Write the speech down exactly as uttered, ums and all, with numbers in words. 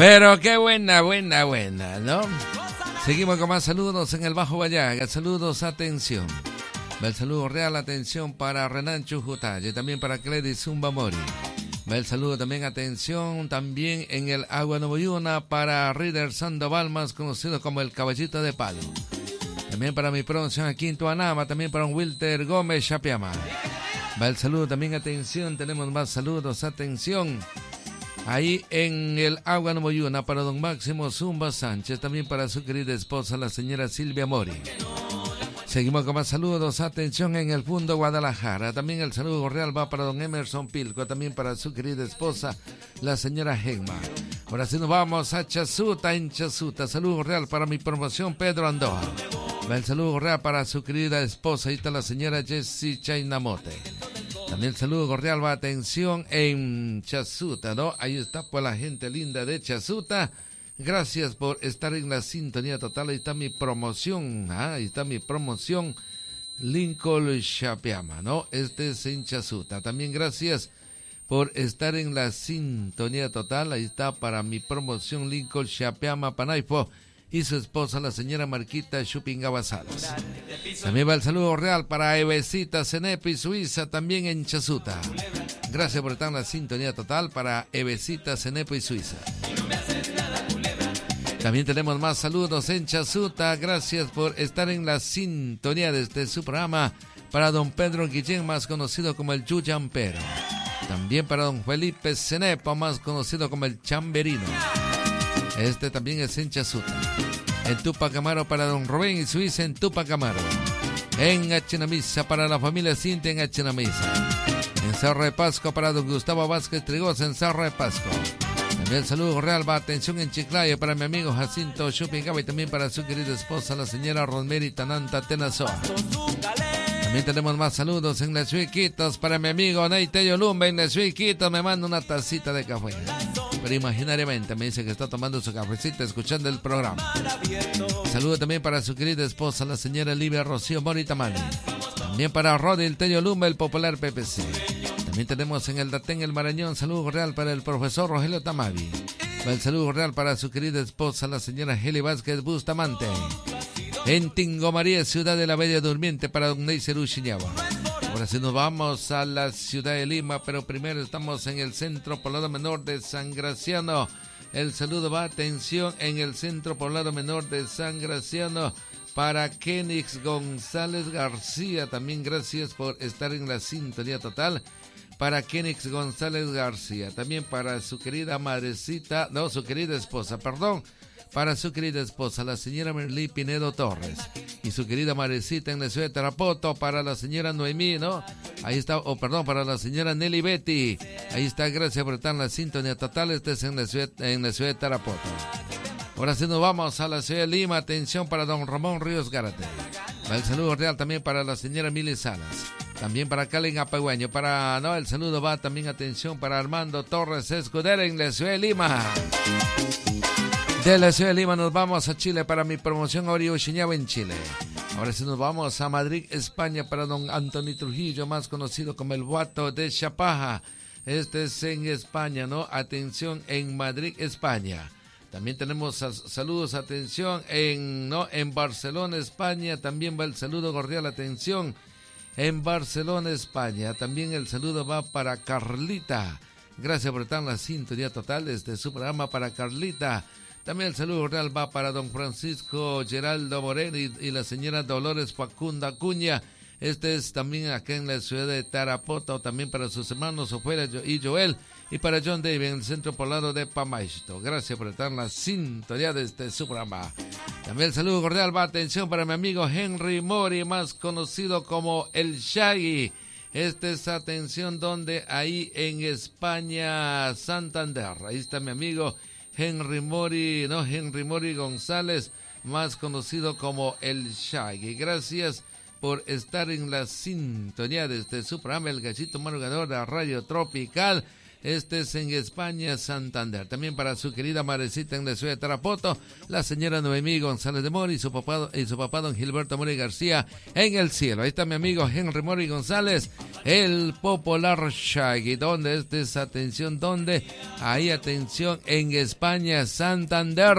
Pero qué buena, buena, buena, ¿no? Seguimos con más saludos en el Bajo Vallaga. Saludos, atención. El saludo real, atención para Renan Chujutalle, también para Cledis Zumba Mori. El saludo también, atención, también en el Agua Novoyuna para Rider Sandoval, más conocido como el Caballito de Palo. También para mi producción aquí en Tuanama, también para un Wilter Gómez Chapiama. El saludo también, atención, tenemos más saludos, atención. Ahí en el Agua Novoyuna para don Máximo Zumba Sánchez, también para su querida esposa, la señora Silvia Mori. Seguimos con más saludos, atención en el Fundo Guadalajara. También el saludo real va para don Emerson Pilco, también para su querida esposa, la señora Gemma. Ahora sí nos vamos a Chazuta, en Chazuta. Saludo real para mi promoción Pedro Andoa. El saludo real para su querida esposa, ahí está la señora Jessie Chainamote. También el saludo real va, atención en Chazuta, ¿no? Ahí está pues la gente linda de Chazuta. Gracias por estar en la sintonía total. Ahí está mi promoción, ¿ah? Ahí está mi promoción Lincoln Chapiama, ¿no? Este es en Chazuta. También gracias por estar en la sintonía total. Ahí está para mi promoción Lincoln Chapiama Panaipo y su esposa, la señora Marquita Chupingaba Salas. También va el saludo real para Evesita Cenepi Suiza, también en Chazuta. Gracias por estar en la sintonía total para Evesita Cenepi Suiza. También tenemos más saludos en Chazuta. Gracias por estar en la sintonía de este su programa para don Pedro Guillén, más conocido como el Yuyampero. También para don Felipe Cenepa, más conocido como el Chamberino. Este también es en Chazuta. En Tupac Amaro para don Rubén y Suiza en Tupac Amaro. En Achinamisa para la familia Cintia en Achinamisa. En Cerro de Pasco para don Gustavo Vázquez Trigosa en Cerro de Pasco. También el saludo real va, atención en Chiclayo para mi amigo Jacinto Chupingaba y también para su querida esposa, la señora Rosemary Tananta Tenazoa. También tenemos más saludos en las Chuiquitos para mi amigo Neitello Lumba en las Chuiquitos. Me manda una tacita de café. Pero imaginariamente me dice que está tomando su cafecita escuchando el programa. Saludo también para su querida esposa, la señora Livia Rocío Moritamani. También para Rodi el Tello Lumba, el popular P P C. También tenemos en el Datén, el Marañón, saludo real para el profesor Rogelio Tamavi. El saludo real para su querida esposa, la señora Heli Vázquez Bustamante. En Tingo María, ciudad de la Bella Durmiente, para don Neiser Uchiñaba. Ahora sí nos vamos a la ciudad de Lima, pero primero estamos en el Centro Poblado Menor de San Graciano. El saludo va, atención, en el Centro Poblado Menor de San Graciano para Kenix González García. También gracias por estar en la sintonía total. Para Kenix González García, también para su querida madrecita, no, su querida esposa, perdón, para su querida esposa, la señora Merlí Pinedo Torres, y su querida madrecita en la ciudad de Tarapoto, para la señora Noemí, ¿no? Ahí está, o oh, perdón, para la señora Nelly Betty, ahí está, gracias por estar en la sintonía total, este es en la ciudad, en la ciudad de Tarapoto. Ahora sí nos vamos a la ciudad de Lima, atención para don Ramón Ríos Gárate, el saludo real también para la señora Mili Salas. También para Calen Apagüeño, para, no, el saludo va también, atención, para Armando Torres Escudero en la ciudad de Lima. De la ciudad de Lima nos vamos a Chile para mi promoción Orio Chiñaba en Chile. Ahora sí nos vamos a Madrid, España, para don Antonio Trujillo, más conocido como el Guato de Chapaja. Este es en España, ¿no? Atención, en Madrid, España. También tenemos saludos, atención, en, ¿no? En Barcelona, España. También va el saludo cordial, atención, en Barcelona, España. También el saludo va para Carlita. Gracias por estar en la sintonía total desde su programa para Carlita. También el saludo real va para don Francisco Geraldo Moreno y, y la señora Dolores Facunda Acuña. Este es también acá en la ciudad de Tarapoto. También para sus hermanos Ofelia y Joel. Y para John David en el centro poblado de Pamaixto. Gracias por estar en la sintonía de este su programa. También el saludo cordial va, atención, para mi amigo Henry Mori, más conocido como el Shaggy. Este es, atención, donde ahí en España, Santander. Ahí está mi amigo Henry Mori, no, Henry Mori González, más conocido como el Shaggy. Gracias por estar en la sintonía de este su programa, el Gallito Madrugador de Radio Tropical. Este es en España, Santander. También para su querida madrecita en la ciudad de Tarapoto, la señora Noemí González de Mori y su papá, y su papá don Gilberto Mori García en el cielo. Ahí está mi amigo Henry Mori González, el popular Shaggy. ¿Dónde es esa atención? ¿Dónde? Ahí atención en España, Santander.